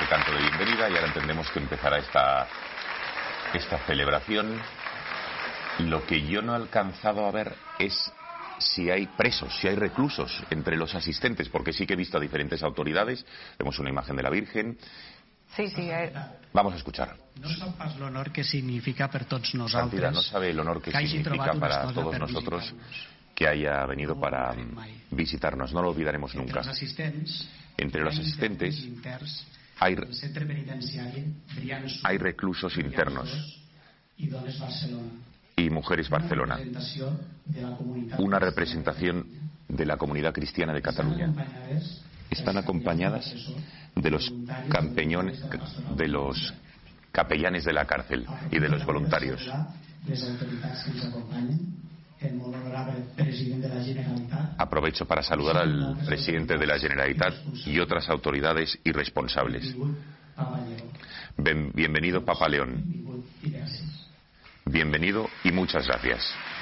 canto de bienvenida y ahora entendemos que empezará esta celebración. Lo que yo no he alcanzado a ver es si hay presos, si hay reclusos entre los asistentes, porque sí que he visto a diferentes autoridades. Vemos una imagen de la Virgen. Sí. Vamos a escuchar. No sap pas l'honor que significa per tots nosaltres. Santidad, no sabe el honor que significa para todos nosotros que haya venido para visitarnos. No lo olvidaremos nunca. Entre los asistentes hay reclusos internos y Mujeres Barcelona, una representación de la comunidad cristiana de Cataluña. Están acompañadas de los capellanes de la cárcel y de los voluntarios. Aprovecho para saludar al presidente de la Generalitat y otras autoridades y responsables. Bienvenido, Papa León. Bienvenido y muchas gracias.